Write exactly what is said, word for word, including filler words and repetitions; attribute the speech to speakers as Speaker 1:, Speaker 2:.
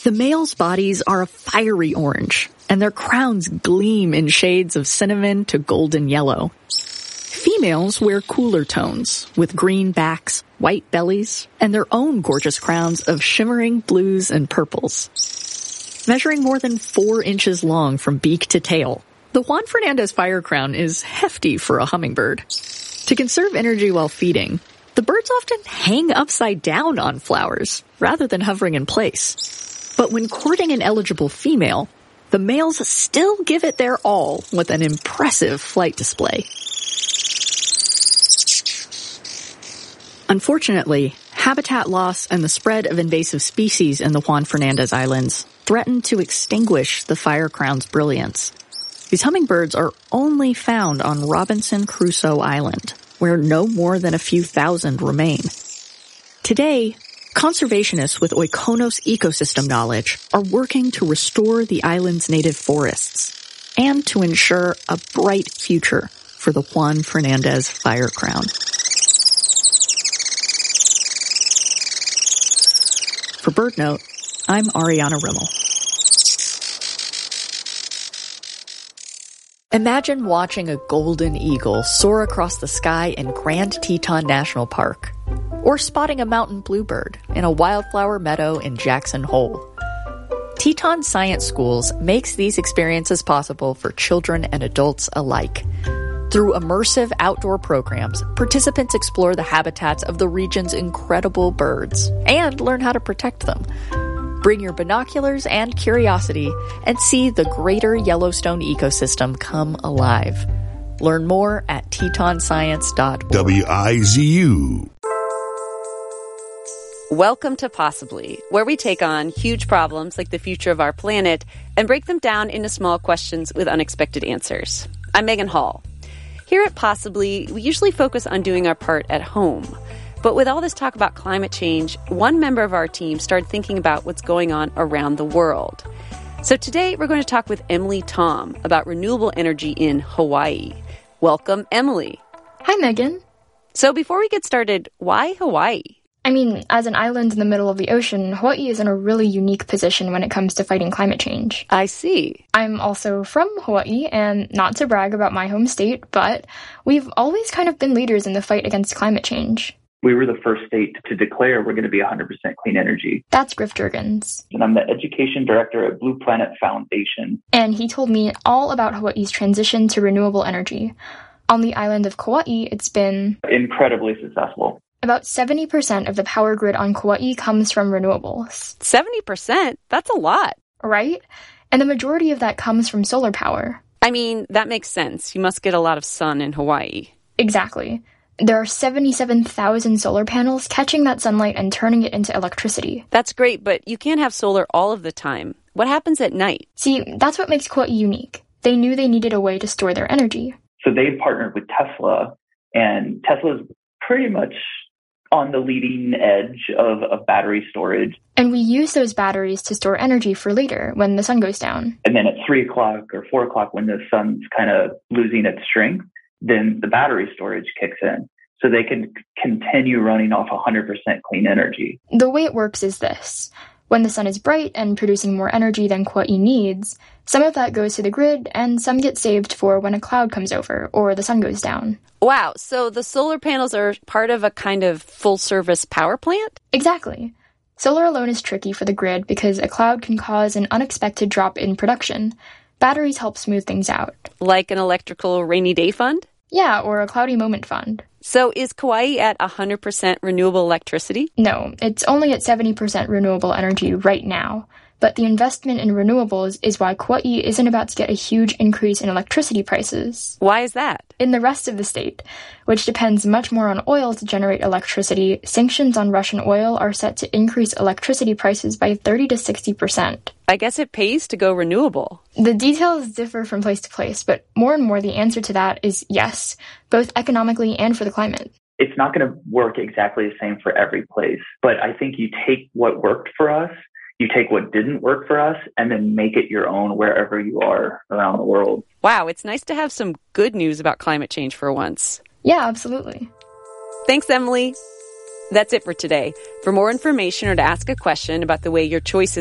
Speaker 1: The males' bodies are a fiery orange, and their crowns gleam in shades of cinnamon to golden yellow. Females wear cooler tones, with green backs, white bellies, and their own gorgeous crowns of shimmering blues and purples. Measuring more than four inches long from beak to tail, the Juan Fernandez fire crown is hefty for a hummingbird. To conserve energy while feeding, the birds often hang upside down on flowers, rather than hovering in place. But when courting an eligible female, the males still give it their all with an impressive flight display. Unfortunately, habitat loss and the spread of invasive species in the Juan Fernandez Islands threaten to extinguish the fire crown's brilliance. These hummingbirds are only found on Robinson Crusoe Island, where no more than a few thousand remain. Today, conservationists with Oikonos ecosystem knowledge are working to restore the island's native forests and to ensure a bright future for the Juan Fernandez fire crown. For BirdNote, I'm Ariana Rimmel. Imagine watching a golden eagle soar across the sky in Grand Teton National Park, or spotting a mountain bluebird in a wildflower meadow in Jackson Hole. Teton Science Schools makes these experiences possible for children and adults alike. Through immersive outdoor programs, participants explore the habitats of the region's incredible birds and learn how to protect them. Bring your binoculars and curiosity and see the greater Yellowstone ecosystem come alive. Learn more at teton science dot org.
Speaker 2: W I Z U.
Speaker 3: Welcome to Possibly, where we take on huge problems like the future of our planet and break them down into small questions with unexpected answers. I'm Megan Hall. Here at Possibly, we usually focus on doing our part at home. But with all this talk about climate change, one member of our team started thinking about what's going on around the world. So today, we're going to talk with Emily Tom about renewable energy in Hawaii. Welcome, Emily.
Speaker 4: Hi, Megan.
Speaker 3: So before we get started, why Hawaii?
Speaker 4: I mean, as an island in the middle of the ocean, Hawaii is in a really unique position when it comes to fighting climate change.
Speaker 3: I see.
Speaker 4: I'm also from Hawaii, and not to brag about my home state, but we've always kind of been leaders in the fight against climate change.
Speaker 5: We were the first state to declare we're going to be one hundred percent clean energy.
Speaker 4: That's Griff Jurgens.
Speaker 5: And I'm the education director at Blue Planet Foundation.
Speaker 4: And he told me all about Hawaii's transition to renewable energy. On the island of Kauai, it's been
Speaker 5: incredibly successful.
Speaker 4: About seventy percent of the power grid on Kauai comes from renewables.
Speaker 3: seventy percent? That's a lot.
Speaker 4: Right? And the majority of that comes from solar power.
Speaker 3: I mean, that makes sense. You must get a lot of sun in Hawaii.
Speaker 4: Exactly. There are seventy-seven thousand solar panels catching that sunlight and turning it into electricity.
Speaker 3: That's great, but you can't have solar all of the time. What happens at night?
Speaker 4: See, that's what makes Kauai unique. They knew they needed a way to store their energy.
Speaker 5: So they partnered with Tesla, and Tesla's pretty much on the leading edge of, of battery storage.
Speaker 4: And we use those batteries to store energy for later, when the sun goes down.
Speaker 5: And then at three o'clock or four o'clock, when the sun's kind of losing its strength, then the battery storage kicks in. So they can continue running off one hundred percent clean energy.
Speaker 4: The way it works is this. When the sun is bright and producing more energy than Kauai needs, some of that goes to the grid and some gets saved for when a cloud comes over or the sun goes down.
Speaker 3: Wow, so the solar panels are part of a kind of full-service power plant?
Speaker 4: Exactly. Solar alone is tricky for the grid because a cloud can cause an unexpected drop in production. Batteries help smooth things out.
Speaker 3: Like an electrical rainy day fund?
Speaker 4: Yeah, or a cloudy moment fund.
Speaker 3: So is Kauai at one hundred percent renewable electricity?
Speaker 4: No, it's only at seventy percent renewable energy right now. But the investment in renewables is why Kauai isn't about to get a huge increase in electricity prices.
Speaker 3: Why is that?
Speaker 4: In the rest of the state, which depends much more on oil to generate electricity, sanctions on Russian oil are set to increase electricity prices by thirty to sixty percent.
Speaker 3: I guess it pays to go renewable.
Speaker 4: The details differ from place to place, but more and more the answer to that is yes, both economically and for the climate.
Speaker 5: It's not going to work exactly the same for every place, but I think you take what worked for us, you take what didn't work for us, and then make it your own wherever you are around the world.
Speaker 3: Wow, it's nice to have some good news about climate change for once.
Speaker 4: Yeah, absolutely.
Speaker 3: Thanks, Emily. That's it for today. For more information or to ask a question about the way your choices